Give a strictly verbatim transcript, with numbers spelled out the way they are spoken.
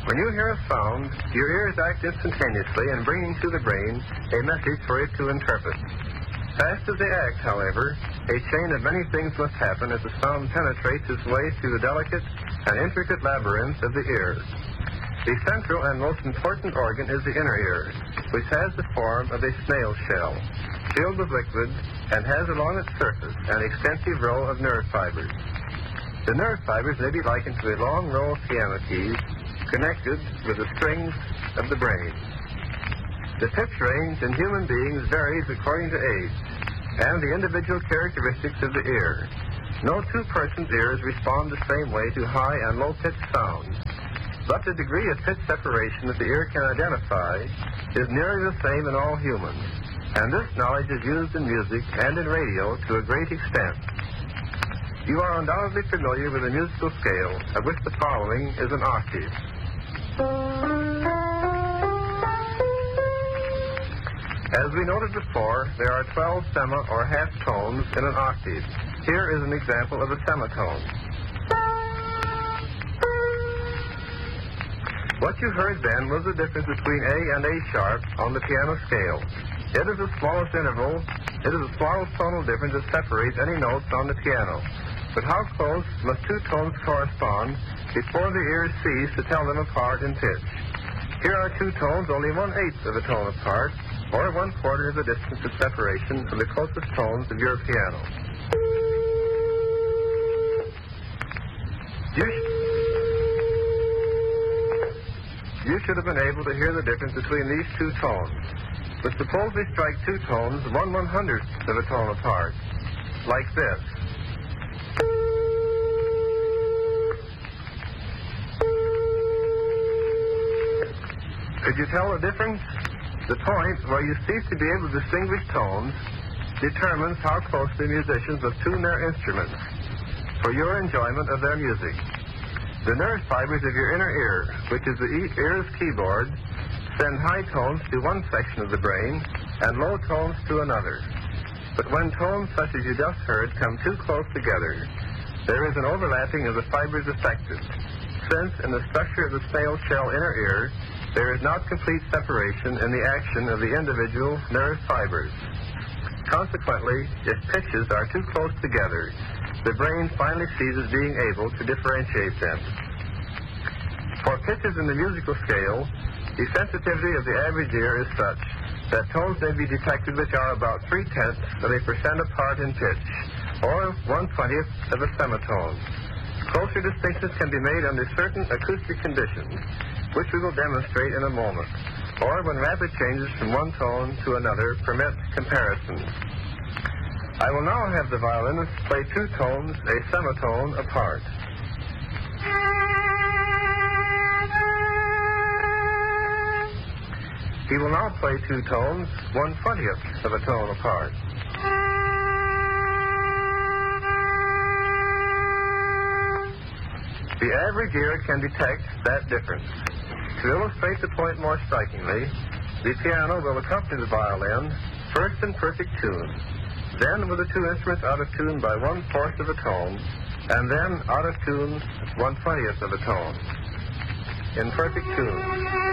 When you hear a sound, your ears act instantaneously in bringing to the brain a message for it to interpret. Fast as they act, however, a chain of many things must happen as the sound penetrates its way through the delicate and intricate labyrinth of the ear. The central and most important organ is the inner ear, which has the form of a snail shell, filled with liquid, and has along its surface an extensive row of nerve fibers. The nerve fibers may be likened to a long row of piano keys connected with the strings of the brain. The pitch range in human beings varies according to age and the individual characteristics of the ear. No two persons' ears respond the same way to high and low-pitched sounds, but the degree of pitch separation that the ear can identify is nearly the same in all humans, and this knowledge is used in music and in radio to a great extent. You are undoubtedly familiar with the musical scale, of which the following is an octave. As we noted before, there are twelve sema or half tones in an octave. Here is an example of a semitone. What you heard then was the difference between A and A sharp on the piano scale. It is the smallest interval, it is the smallest tonal difference that separates any notes on the piano. But how close must two tones correspond before the ears cease to tell them apart in pitch? Here are two tones only one-eighth of a tone apart, or one-quarter of the distance of separation from the closest tones of your piano. You, sh- you should have been able to hear the difference between these two tones. But suppose we strike two tones one one-hundredth of a tone apart, like this. Could you tell the difference? The point where you cease to be able to distinguish tones determines how closely musicians must tune their instruments for your enjoyment of their music. The nerve fibers of your inner ear, which is the ear's keyboard, send high tones to one section of the brain and low tones to another. But when tones such as you just heard come too close together, there is an overlapping of the fibers affected, since in the structure of the snail shell inner ear, there is not complete separation in the action of the individual nerve fibers. Consequently, if pitches are too close together, the brain finally ceases being able to differentiate them. For pitches in the musical scale, the sensitivity of the average ear is such that tones may be detected which are about three-tenths of a percent apart in pitch, or one-twentieth of a semitone. Closer distinctions can be made under certain acoustic conditions, which we will demonstrate in a moment, or when rapid changes from one tone to another permit comparisons. I will now have the violinist play two tones, a semitone, apart. He will now play two tones, one-twentieth of a tone apart. The average ear can detect that difference. To illustrate the point more strikingly, the piano will accompany the violin first in perfect tune, then with the two instruments out of tune by one-fourth of a tone, and then out of tune one-twentieth of a tone. In perfect tune.